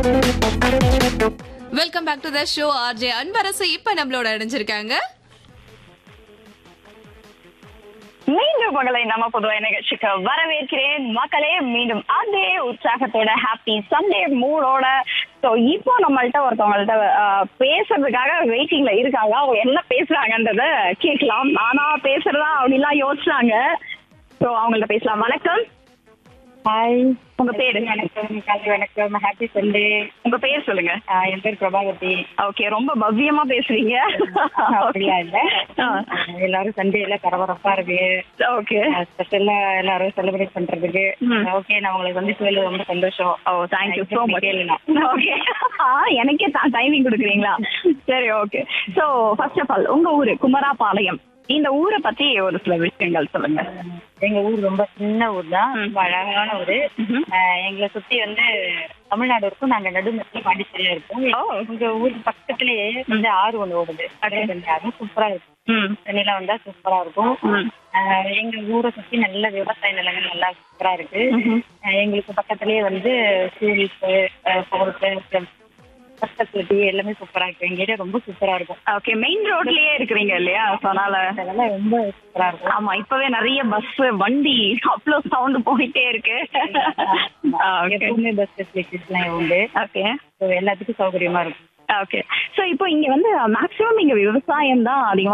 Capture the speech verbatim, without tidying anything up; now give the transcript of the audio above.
Welcome back to the show. RJ Anbarasu இப்ப நம்மளோட இணைஞ்சிருக்காங்க. மீண்டும் மகளை நம்ம பொதுவாக நிகழ்ச்சிக்கு வரவேற்கிறேன் மக்களே. மீண்டும் அதே உற்சாகத்தோட ஹாப்பி சண்டே மூடோட. ஸோ இப்போ நம்மள்ட்ட ஒருத்தவங்கள்ட்ட பேசுறதுக்காக வெயிட்டிங்ல இருக்காங்க. அவங்க என்ன பேசுறாங்கன்றத கேட்கலாம். நானா பேசுறதா அப்படின்லாம் யோசிச்சாங்க. ஸோ அவங்கள்ட்ட பேசலாம். வணக்கம். ஹாய், உங்க பேரு? வணக்கம். காலை வணக்கம். Happy Sunday. உங்க பேர் சொல்லுங்க. என் பேர் பிரபாவதி. ஓகே, ரொம்ப பவ்யமா பேசுறீங்க. அப்படியா இல்ல, எல்லாரும் சண்டே எல்லாம் பரபரப்பா இருக்கு. ஓகே, ஸ்பெஷலா எல்லாரும் செலிப்ரேட் பண்றதுக்கு. ஓகே, நான் உங்களுக்கு வந்து சொல்ல ரொம்ப சந்தோஷம். ஓ, தேங்க்யூ ஸோ மச். ஓகே, எனக்கே டைமிங் கொடுக்குறீங்களா? சரி, okay. So first of all உங்க ஊரு குமராபாளையம். இந்த ஊரை பத்தி ஒரு சில விஷயங்கள் சொல்லுங்க. எங்க ஊர் ரொம்ப சின்ன ஊர் தான், ரொம்ப அழகான ஊரு. எங்களை சுத்தி வந்து தமிழ்நாடு இருக்கும், நாங்க நடுமத்தில பாண்டிச்சேரியா இருக்கோம். எங்க ஊர் பக்கத்திலேயே வந்து ஆறு ஒண்ணு ஓடுது. அதுவும் சூப்பரா இருக்கும். தண்ணிலாம் வந்தா சூப்பரா இருக்கும். எங்க ஊரை சுத்தி நல்ல விவசாய நிலங்கள் நல்லா சூப்பரா இருக்கு. எங்களுக்கு பக்கத்திலேயே வந்து ஸ்கூல்ஸ், ஃபெசிலிட்டி எல்லாமே சூப்பரா இருக்கு. எங்க ஏரியா ரொம்ப சூப்பரா இருக்கும். ஓகே, மெயின் ரோட்லயே இருக்கிறீங்க இல்லையா? அதனால அதெல்லாம் ரொம்ப சூப்பரா இருக்கும். ஆமா, இப்பவே நிறைய பஸ் வண்டி அவ்வளோ சவுண்ட் போயிட்டே இருக்கு. எப்பவுமே பஸ் ஃபெசிலிட்டிஸ் எல்லாம் உண்டு. ஓகே, எல்லாத்துக்கும் சௌகரியமா இருக்கும். ஓகே. ஸோ இப்போ இங்க வந்து மேக்ஸிமம் இங்க விவசாயம் தான் அதிகமா